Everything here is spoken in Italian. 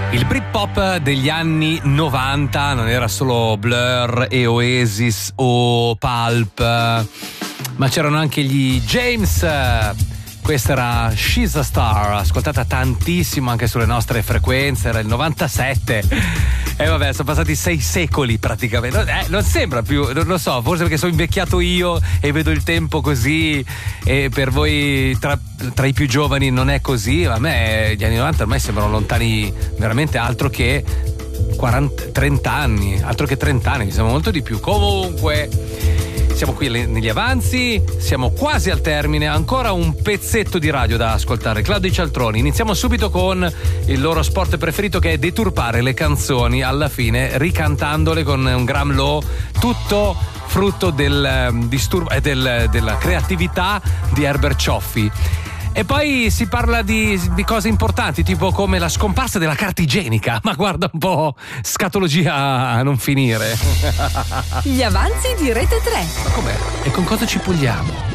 Il Britpop degli anni 90 non era solo Blur e Oasis o Pulp, ma c'erano anche gli James. Questa era She's a Star, ascoltata tantissimo anche sulle nostre frequenze, era il 97. E vabbè, sono passati 6 secoli praticamente. Non sembra più, non lo so, forse perché sono invecchiato io e vedo il tempo così, e per voi tra i più giovani non è così. A me gli anni 90 ormai sembrano lontani veramente, altro che 30 anni, altro che 30 anni, mi sembra molto di più. Comunque siamo qui negli avanzi, siamo quasi al termine, ancora un pezzetto di radio da ascoltare. Claudio Cialtroni, iniziamo subito con il loro sport preferito, che è deturpare le canzoni alla fine, ricantandole con un gram low, tutto frutto del disturbo e della creatività di Herbert Cioffi. E poi si parla di cose importanti, tipo come la scomparsa della carta igienica. Ma guarda un po', scatologia a non finire. Gli avanzi di Rete 3. Ma com'è? E con cosa ci puliamo?